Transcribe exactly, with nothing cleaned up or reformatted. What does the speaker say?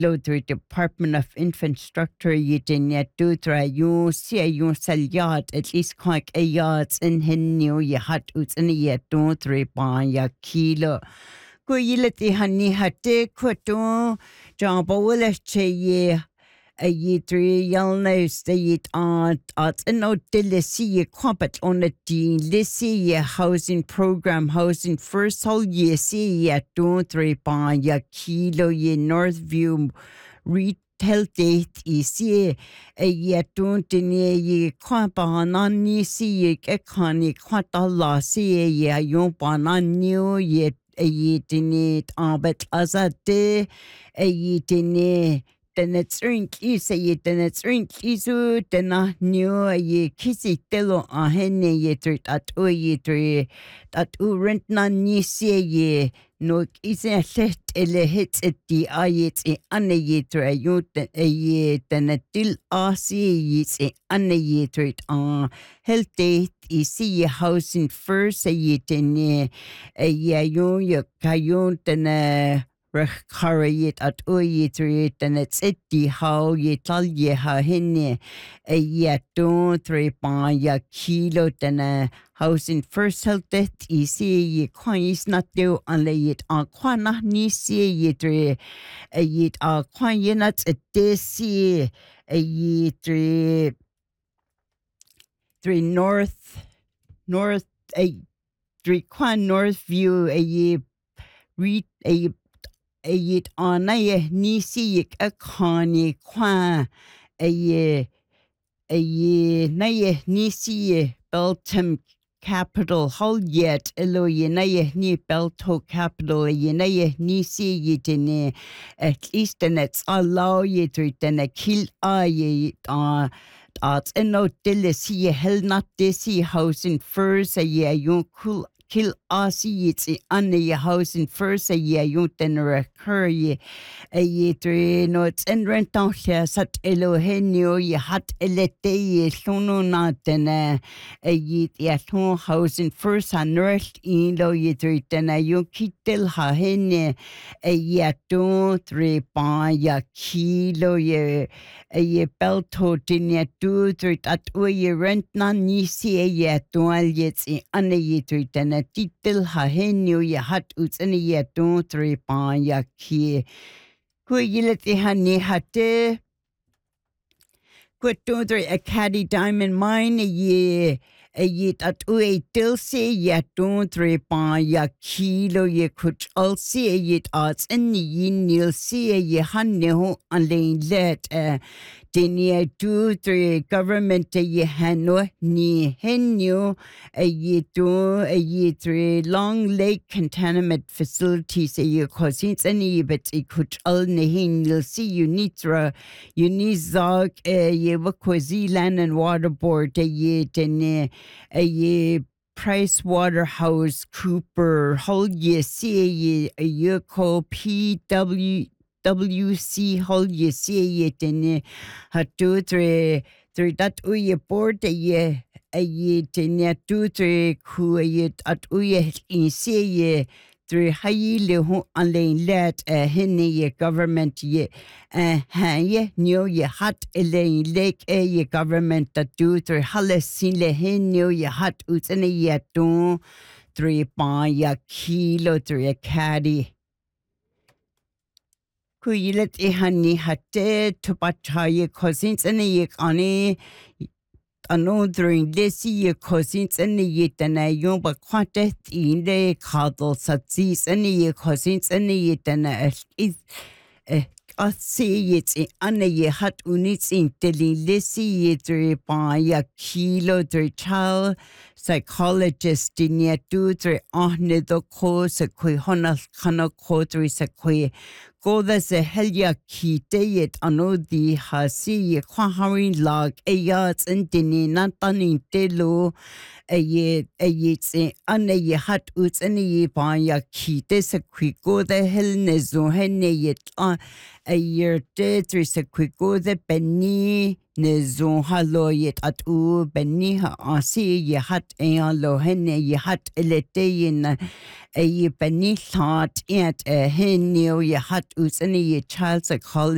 Lodri Department of Infrastructure Yidin Dudra you see you sell yard at least quite a yards in Henio ye hat uts in a yet don't three pan ya kilo. Go yilati honey hatte quato John Bowler che a ye three young nose the yet aunt at and no delicy ye quapat on a dean lissy ye housing program housing first whole ye see ye don't three pan ya kilo ye Northview retail date isi a ye don't deny ye quapan on ye see ye econic quata la see ye yon pan new ye a ye deny but as a day a ye deny then it's rink is a ye then it's rink isu then a new a ye kissy tello a henne ye treat at o ye tree that u rent nan ye see ye no is a set ele hits at the ayets a anne ye tre you a ye then a till a see ye a anne ye treat a health date is see ye housing first a ye ten ye a ye you ye kayon then a Rech carried at Uyitri, and it's itty how ye tell ye how henne a yet don't three pan ya kilo than a house in first health death easy ye coin is not do unlay it on quana ni see ye three a yet a coin ye nuts a desi a ye three three north north a three quan north view a ye read a a yit on a ye nisi a conny qua a ye a ye na ye nisi Beltem capital hol yet elo ye na ye ni Belto capital ye na ye nisi yit in at least and it's allow ye to then a kill a ye uh at and no delicy ye hell not desi house in first a ye you cool Kill Aussie, it's on the house in first a year, you then recur ye a ye three notes and rent out here, sat elohenio, ye hat elete ye sono not then a ye at home house in first and rest in lo ye three then a you kitel ha hene a ye two three pan ya kilo ye a ye belto tin ye two three at ye rent nan ye see a ye dual yets in an ye three then a titel ha henio ye hat uts in ye two three pan ya ki ku yilati hani hatte ku two three a caddy diamond mine a ye a ye at ue till say ye two three pan ya kilo ye could all see ye arts in ye nil see ye hanne ho an let uh Denia two three government a ye hano ni henyo a ye two a ye three Long Lake containment facilities a ye cousins any but it could all nehin you'll see you nitra you need zog a ye wakwazi land and water board a ye denia a ye Price Waterhouse Cooper hold ye see ye a ye call P W W C hold ye see ye tene ha two three three that uye board a ye a ye tene two three ku a ye at uye in see ye three hayi le ho anlein let a henne ye government ye a ha ye new ye hat elain lake a ye government that do three halle sin le hen new ye hat ut in a ye two three pa ya kilo three a caddy Kuyilet ihani hatte tupataye cousins and a yek ani another this year cousins and a yet and a young but quantet in the cuddle satsis and a year cousins and a yet and a is a see it's an a ye hat units in telling lissy three by a kilo three child psychologist in ye two three on the course a qui honor cana quarter is a qui go there's a helia key day it anodi hasi quaharin log a yards and dinny not running delo a ye a ye say an a ye hat uts and a ye by a key this a quick go the hell nezo henne yet on a year day three a quick go the penny nezo hallo yet at u benny ha asi ye hat a lo henne ye hat elete in a ye benny thought at a hen ye hat uts and a ye child psychology